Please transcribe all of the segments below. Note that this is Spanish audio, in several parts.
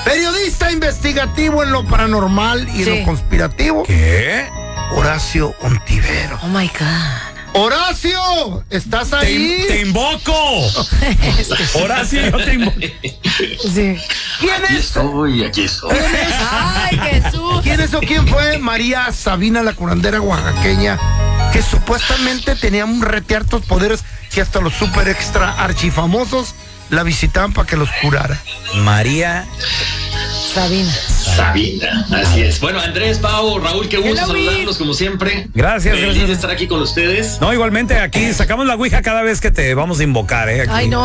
Periodista investigativo en lo paranormal y Sí. lo conspirativo. ¿Qué? Horacio Ontiveros. Oh my God. ¡Horacio! ¿Estás ahí? Te invoco. Horacio, yo te invoco. Sí. ¿Quién Aquí es? estoy, aquí estoy. Ay, Jesús. ¿Quién es o quién fue? María Sabina, la curandera oaxaqueña, que supuestamente tenía un hartos poderes que hasta los super extra archifamosos la visitaban para que los curara. María Sabina. Sabina, así es. Bueno, Andrés, Pau, Raúl, qué gusto Hello, saludarlos como siempre. Gracias, Feliz gracias. de estar aquí con ustedes. No, igualmente aquí sacamos la ouija cada vez que te vamos a invocar, aquí. Ay, no.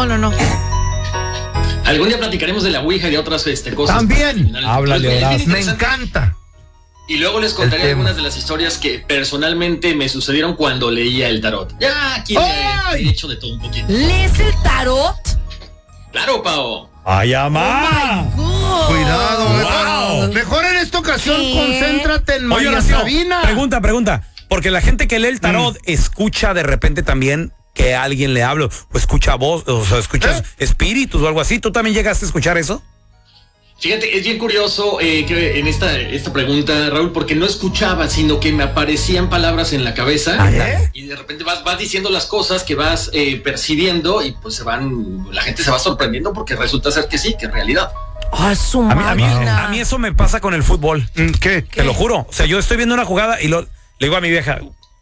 Algún día platicaremos de la ouija y de otras cosas. También. Háblale, Pues, Horacio. Me interesante. encanta. Y luego les contaré El tema. algunas de las historias que personalmente me sucedieron cuando leía el tarot. Ya aquí he hecho de todo un poquito. ¿Lees el tarot? Claro, Pau. ¡Ay, Oh amá! my God. Cuidado, Wow. mejor en esta ocasión ¿Qué? concéntrate en Oye, María Horacio, Sabina. pregunta. Porque la gente que lee el tarot escucha de repente también que alguien le habla, o escucha voz, o sea, escuchas espíritus o algo así. ¿Tú también llegaste a escuchar eso? Fíjate, es bien curioso que en esta pregunta, Raúl, porque no escuchaba, sino que me aparecían palabras en la cabeza y de repente vas diciendo las cosas que vas percibiendo y pues la gente se va sorprendiendo porque resulta ser que sí, que es realidad. Ay, su A máquina. mí eso me pasa con el fútbol. ¿Qué? Te lo juro. O sea, yo estoy viendo una jugada y le digo a mi vieja,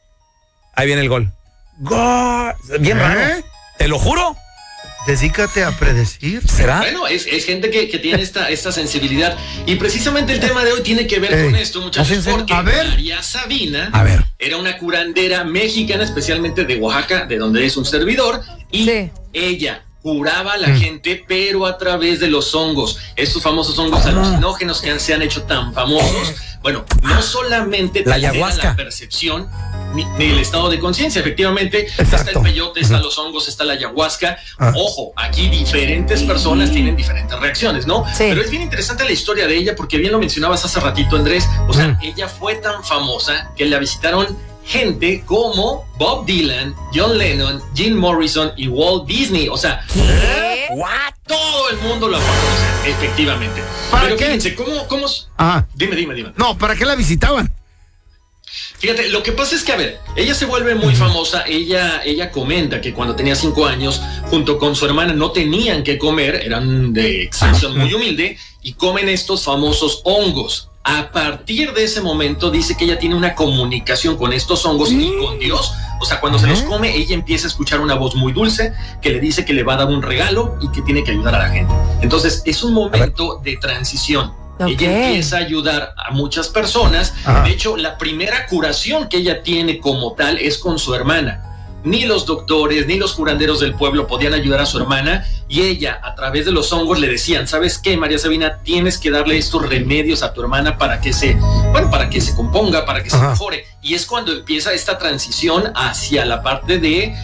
ahí viene el gol. ¡Gol! Bien raro. Te lo juro. Dedícate a predecir. ¿Será? Bueno, es gente que tiene esta sensibilidad y precisamente el tema de hoy tiene que ver con esto, muchachos, porque A ver. María Sabina A ver. era una curandera mexicana, especialmente de Oaxaca, de donde es un servidor, y Sí. ella curaba a la gente, pero a través de los hongos, estos famosos hongos alucinógenos que se han hecho tan famosos. Bueno, no solamente te La altera ayahuasca. la percepción ni el estado de conciencia, efectivamente, está Exacto. el peyote, está los hongos, está la ayahuasca. Ojo, aquí diferentes personas tienen diferentes reacciones, ¿no? Sí. Pero es bien interesante la historia de ella, porque bien lo mencionabas hace ratito, Andrés, o sea, ella fue tan famosa que la visitaron gente como Bob Dylan, John Lennon, Jim Morrison y Walt Disney, o sea, ¿Qué? todo el mundo la conoce, efectivamente. ¿Para Pero qué? fíjense, ¿cómo? Ah, Dime. no, ¿para qué la visitaban? Fíjate, lo que pasa es que, a ver, ella se vuelve muy famosa, ella comenta que cuando tenía 5 años, junto con su hermana, no tenían que comer, eran de extracción muy humilde, y comen estos famosos hongos. A partir de ese momento, dice que ella tiene una comunicación con estos hongos y con Dios. O sea, cuando se los come, ella empieza a escuchar una voz muy dulce que le dice que le va a dar un regalo y que tiene que ayudar a la gente. Entonces, es un momento de transición. Ok. Ella empieza a ayudar a muchas personas. Ajá. De hecho, la primera curación que ella tiene como tal es con su hermana. Ni los doctores, ni los curanderos del pueblo podían ayudar a su hermana, y ella, a través de los hongos, le decían: ¿sabes qué, María Sabina? Tienes que darle estos remedios a tu hermana para que se componga, para que se mejore. Y es cuando empieza esta transición hacia la parte de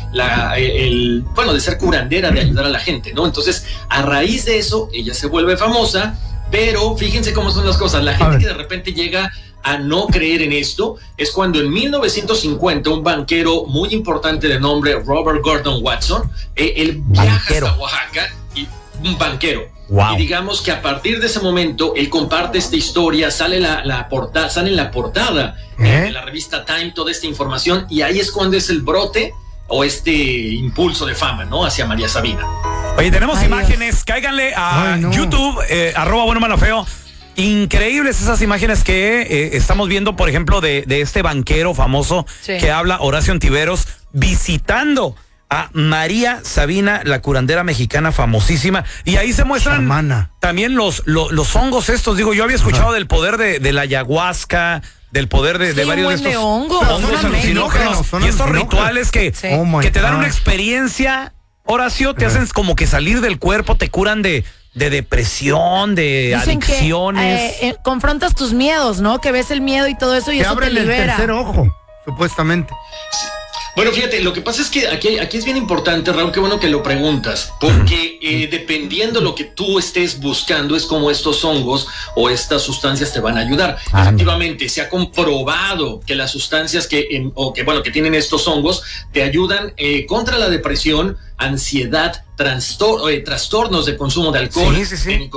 de ser curandera, de ayudar a la gente, ¿no? Entonces, a raíz de eso, ella se vuelve famosa. Pero fíjense cómo son las cosas. La gente que de repente llega a no creer en esto es cuando en 1950 un banquero muy importante de nombre Robert Gordon Watson, él viaja hasta Oaxaca, y un banquero. Wow. Y digamos que a partir de ese momento él comparte esta historia, sale en la portada de la revista Time toda esta información, y ahí es cuando es el brote o este impulso de fama, ¿no? Hacia María Sabina. Oye, tenemos Ay, imágenes. Dios. Cáiganle a YouTube, @buenomalofeo. Increíbles esas imágenes que estamos viendo, por ejemplo, de este banquero famoso que habla, Horacio Ontiveros, visitando a María Sabina, la curandera mexicana famosísima. Y ahí se muestran también los hongos estos. Digo, yo había escuchado del poder de la ayahuasca, del poder de varios de estos hongos alucinógenos. Y estos rituales que te dan una experiencia, Horacio, te hacen como que salir del cuerpo, te curan de depresión, de dicen adicciones. Que, confrontas tus miedos, ¿no? Que ves el miedo y todo eso y eso te libera. El tercer ojo, supuestamente. Sí. Bueno, fíjate, lo que pasa es que aquí es bien importante, Raúl, qué bueno que lo preguntas, porque dependiendo lo que tú estés buscando es como estos hongos o estas sustancias te van a ayudar. Efectivamente, se ha comprobado que las sustancias que tienen estos hongos te ayudan contra la depresión, ansiedad, trastornos de consumo de alcohol,